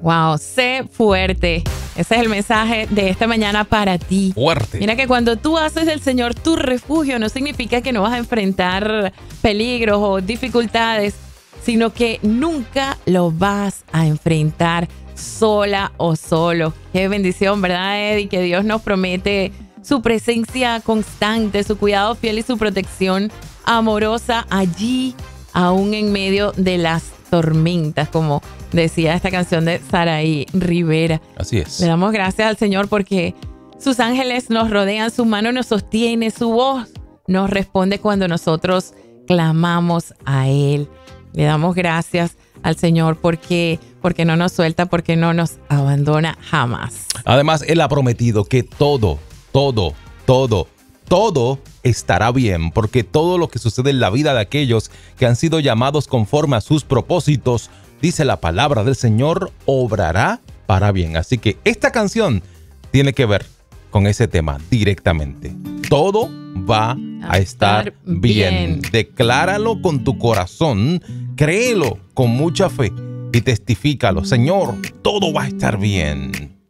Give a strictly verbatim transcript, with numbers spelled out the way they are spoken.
Wow, sé fuerte. Ese es el mensaje de esta mañana para ti. Fuerte. Mira que cuando tú haces del Señor tu refugio, no significa que no vas a enfrentar peligros o dificultades, sino que nunca lo vas a enfrentar sola o solo. Qué bendición, ¿verdad, Eddie? Que Dios nos promete su presencia constante, su cuidado fiel y su protección amorosa allí, aún en medio de las tormentas, como decía esta canción de Saraí Rivera. Así es. Le damos gracias al Señor porque sus ángeles nos rodean, su mano nos sostiene, su voz nos responde cuando nosotros clamamos a Él. Le damos gracias al Señor porque, porque no nos suelta, porque no nos abandona jamás. Además, Él ha prometido que todo, todo, todo, todo estará bien, porque todo lo que sucede en la vida de aquellos que han sido llamados conforme a sus propósitos, dice la palabra del Señor, obrará para bien. Así que esta canción tiene que ver con ese tema directamente. Todo va a estar bien. Decláralo con tu corazón, créelo con mucha fe y testifícalo. Señor, todo va a estar bien.